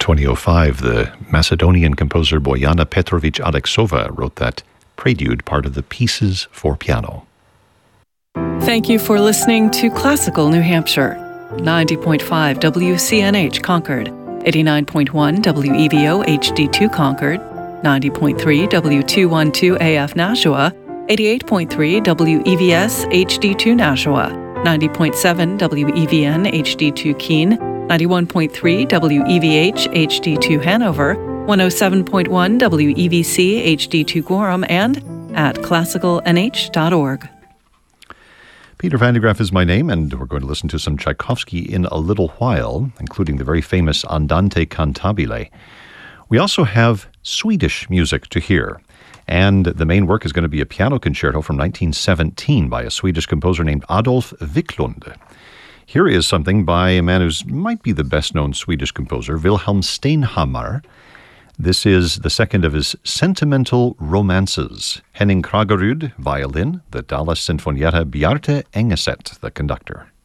2005, the Macedonian composer Bojana Petrovich Alexova wrote that prelude, part of the Pieces for Piano. Thank you for listening to Classical New Hampshire. 90.5 WCNH Concord, 89.1 WEVO HD2 Concord, 90.3 W212 AF Nashua, 88.3 WEVS HD2 Nashua, 90.7 WEVN HD2 Keene, 91.3 WEVH HD2 Hanover, 107.1 WEVC HD2 Gorham, and at classicalnh.org. Peter Van de Graaff is my name, and we're going to listen to some Tchaikovsky in a little while, including the very famous Andante Cantabile. We also have Swedish music to hear, and the main work is going to be a piano concerto from 1917 by a Swedish composer named Adolf Wiklund. Here is something by a man who might be the best-known Swedish composer, Wilhelm Stenhammar. This is the second of his sentimental romances. Henning Kragerud, violin, the Dallas Sinfonietta, Bjarte Engeset, the conductor.